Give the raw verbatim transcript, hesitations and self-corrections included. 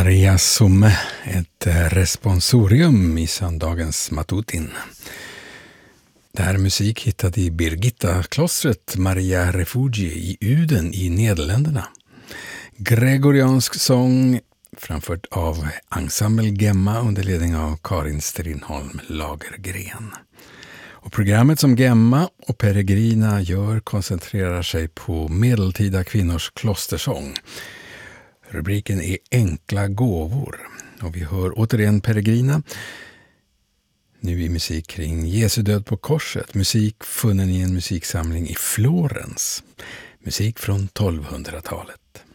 Maria Somme, ett responsorium i söndagens Matutin. Det här är musik hittad i Birgitta-klostret Maria Refugi i Uden i Nederländerna. Gregoriansk sång framfört av Ensemble Gemma under ledning av Karin Strindholm Lagergren. Och programmet som Gemma och Peregrina gör koncentrerar sig på medeltida kvinnors klostersång. Rubriken är Enkla gåvor och vi hör återigen Peregrina. Nu i musik kring Jesu död på korset. Musik funnen i en musiksamling i Florens. Musik från tolvhundratalet.